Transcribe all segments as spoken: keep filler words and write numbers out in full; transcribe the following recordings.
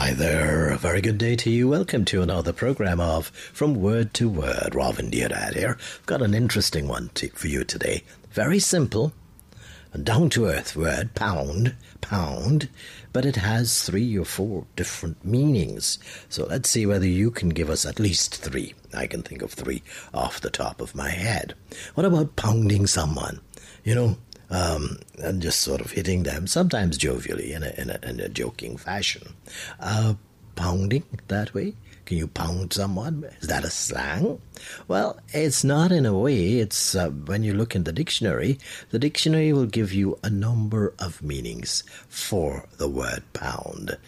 Hi there, a very good day to you. Welcome to another program of From Word to Word. Robin Deodad here. I've got an interesting one to, for you today. Very simple, a down-to-earth word, pound, pound, but it has three or four different meanings. So let's see whether you can give us at least three. I can think of three off the top of my head. What about pounding someone? You know, Um, and just sort of hitting them, sometimes jovially, in a, in a, in a joking fashion. Uh, pounding that way? Can you pound someone? Is that a slang? Well, it's not in a way. It's uh, when you look in the dictionary, the dictionary will give you a number of meanings for the word pound.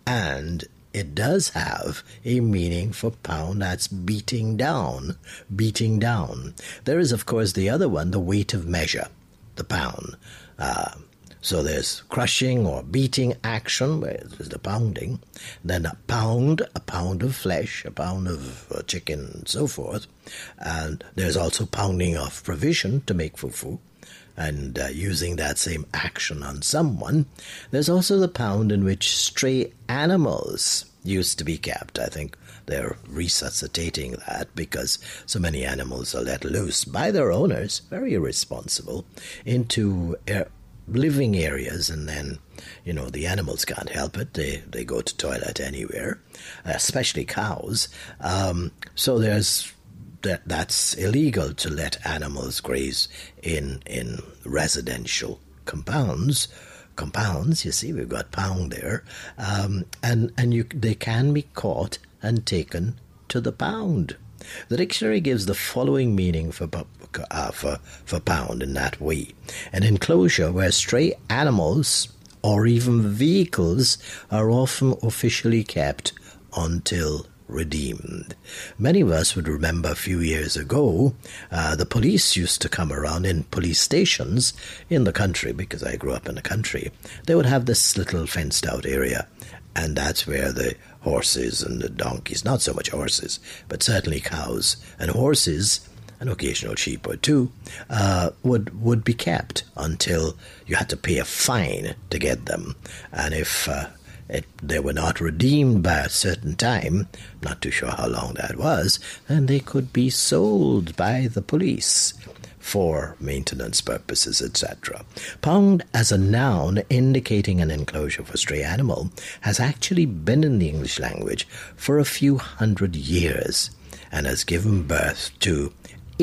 And it does have a meaning for pound, that's beating down, beating down. There is, of course, the other one, the weight of measure. The pound. Uh, so there's crushing or beating action, where there's the pounding. Then a pound, a pound of flesh, a pound of uh, chicken, and so forth. And there's also pounding of provision to make fufu, and uh, using that same action on someone. There's also the pound in which stray animals used to be kept. I think they're resuscitating that because so many animals are let loose by their owners, very irresponsible, into air, living areas, and then, you know, the animals can't help it. They they go to toilet anywhere, especially cows. Um, so there's that that's illegal to let animals graze in in residential compounds. Compounds, you see, we've got pound there, um, and and you they can be caught and taken to the pound. The dictionary gives the following meaning for uh, for for pound in that way: an enclosure where stray animals or even vehicles are often officially kept until redeemed. Many of us would remember a few years ago, uh, the police used to come around in police stations in the country, because I grew up in the country. They would have this little fenced out area, and that's where the horses and the donkeys, not so much horses, but certainly cows and horses, and occasional sheep or two, uh, would would be kept until you had to pay a fine to get them. And if uh, It, they were not redeemed by a certain time, not too sure how long that was, then they could be sold by the police for maintenance purposes, et cetera. Pound as a noun indicating an enclosure for stray animal has actually been in the English language for a few hundred years and has given birth to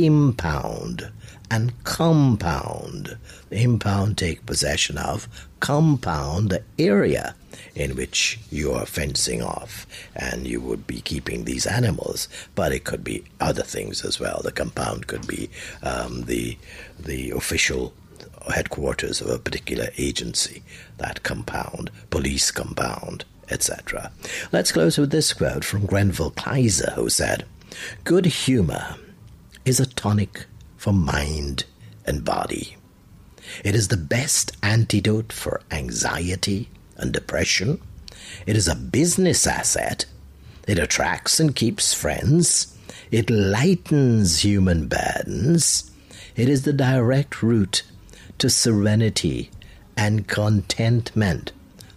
impound and compound. Impound, take possession of. Compound, the area in which you are fencing off, and you would be keeping these animals. But it could be other things as well. The compound could be um, the the official headquarters of a particular agency, that compound, police compound, et cetera. Let's close with this quote from Grenville Kaiser, who said, "Good humor is a tonic for mind and body. It is the best antidote for anxiety and depression. It is a business asset. It attracts and keeps friends. It lightens human burdens. It is the direct route to serenity and contentment."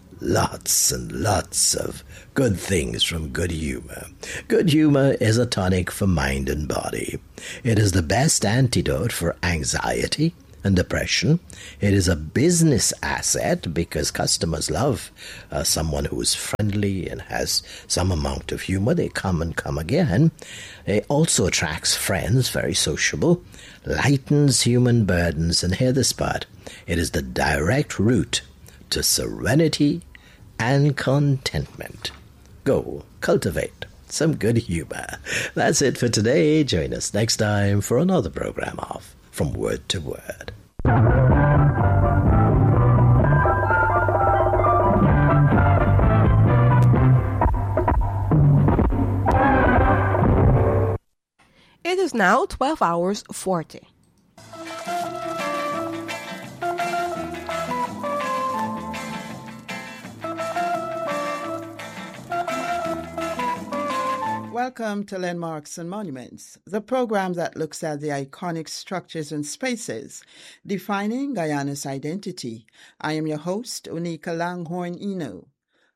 Lots and lots of good things from good humor. Good humor is a tonic for mind and body. It is the best antidote for anxiety and depression. It is a business asset because customers love uh, someone who is friendly and has some amount of humor. They come and come again. It also attracts friends, very sociable, lightens human burdens, and hear this part, it is the direct route to serenity and contentment. Go cultivate some good humor. That's it for today. Join us next time for another program of From Word to Word. It is now twelve hours forty. Welcome to Landmarks and Monuments, the program that looks at the iconic structures and spaces defining Guyana's identity. I am your host, Onika Langhorne Eno.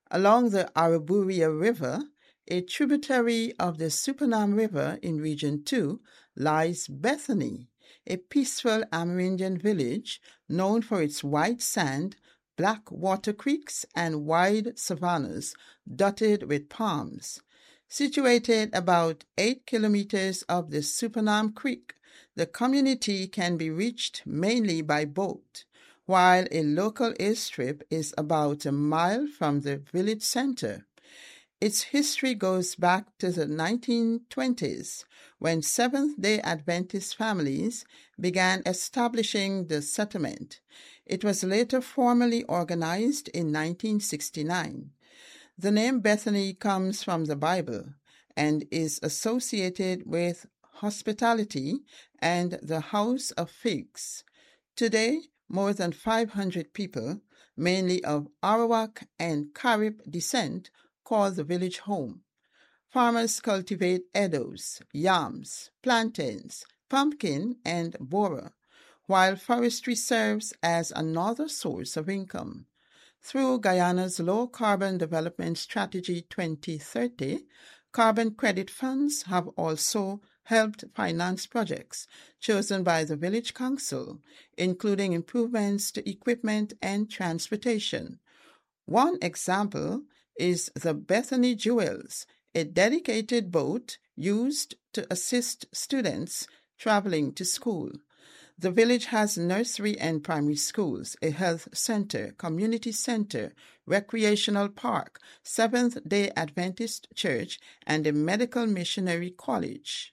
Along the Araburia River, a tributary of the Supernam River in Region two, lies Bethany, a peaceful Amerindian village known for its white sand, black water creeks, and wide savannas dotted with palms. Situated about eight kilometers up the Supernam Creek, the community can be reached mainly by boat, while a local airstrip is about a mile from the village center. Its history goes back to the nineteen twenties, when Seventh-day Adventist families began establishing the settlement. It was later formally organized in nineteen sixty-nine. The name Bethany comes from the Bible and is associated with hospitality and the house of figs. Today, more than five hundred people, mainly of Arawak and Carib descent, call the village home. Farmers cultivate eddos, yams, plantains, pumpkin, and bora, while forestry serves as another source of income. Through Guyana's Low Carbon Development Strategy twenty thirty, carbon credit funds have also helped finance projects chosen by the village council, including improvements to equipment and transportation. One example is the Bethany Jewels, a dedicated boat used to assist students traveling to school. The village has nursery and primary schools, a health center, community center, recreational park, Seventh-day Adventist church, and a medical missionary college.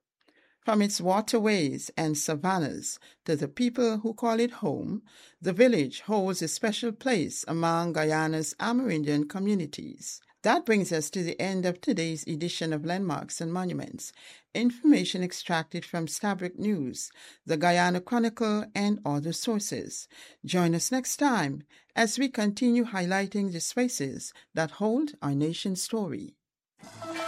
From its waterways and savannas to the people who call it home, the village holds a special place among Guyana's Amerindian communities. That brings us to the end of today's edition of Landmarks and Monuments. Information extracted from Stabroek News, the Guyana Chronicle, and other sources. Join us next time as we continue highlighting the spaces that hold our nation's story.